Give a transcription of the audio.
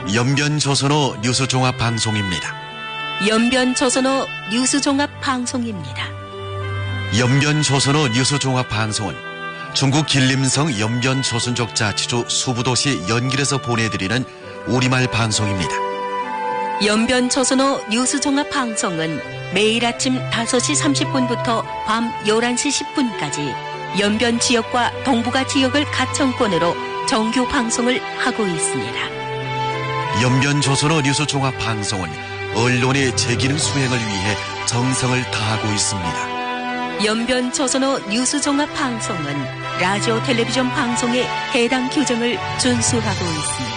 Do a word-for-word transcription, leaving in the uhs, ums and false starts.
연변조선어 뉴스종합방송입니다. 연변조선어 뉴스종합방송입니다. 연변조선어 뉴스종합방송은 중국 길림성 연변조선족 자치주 수부도시 연길에서 보내드리는 우리말 방송입니다. 연변조선어 뉴스종합방송은 매일 아침 다섯 시 삼십 분부터 밤 열한 시 십 분까지 연변 지역과 동북아 지역을 가청권으로 정규 방송을 하고 있습니다. 연변조선어 뉴스종합방송은 언론의 제기능 수행을 위해 정성을 다하고 있습니다. 연변조선어 뉴스종합방송은 라디오 텔레비전 방송의 해당 규정을 준수하고 있습니다.